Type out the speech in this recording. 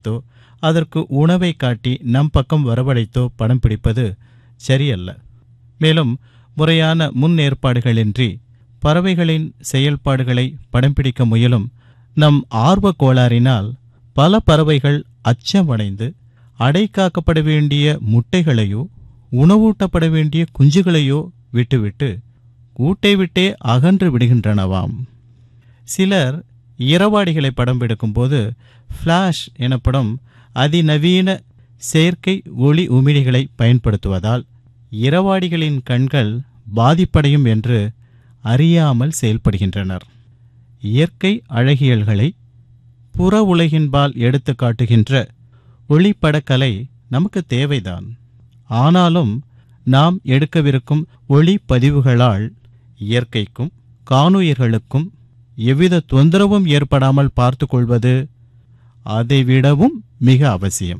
தோ அதற்கு உணவை காட்டி நம் பக்கம் வரவழைத்தோ படம் பிடிப்பது சரியல்ல. மேலும் முறையான முன்னேற்பாடுகளின்றி பறவைகளின் செயல்பாடுகளை படம் பிடிக்க முயலும் நம் ஆர்வ கோளாறினால் பல பறவைகள் அச்சமடைந்து அடைக்காக்கப்பட வேண்டிய முட்டைகளையோ உணவூட்டப்பட வேண்டிய குஞ்சுகளையோ விட்டுவிட்டு கூட்டை விட்டே அகன்று விடுகின்றனவாம். சிலர் இரவாடிகளை படம் பிடிக்கும்போது ஃப்ளாஷ் எனப்படும் அதிநவீன செயற்கை ஒளி உமிழிகளை பயன்படுத்துவதால் இரவாடிகளின் கண்கள் பாதிப்படையும் என்று அறியாமல் செயல்படுகின்றனர். இயற்கை அழகியல்களை புற உலகின்பால் எடுத்து காட்டுகின்ற ஒளிப்படக்கலை நமக்கு தேவைதான். ஆனாலும் நாம் எடுக்கவிருக்கும் ஒளிப்பதிவுகளால் இயற்கைக்கும் காணுயிர்களுக்கும் எவ்வித தொந்தரவும் ஏற்படாமல் பார்த்து கொள்வது அதைவிடவும் மிக அவசியம்.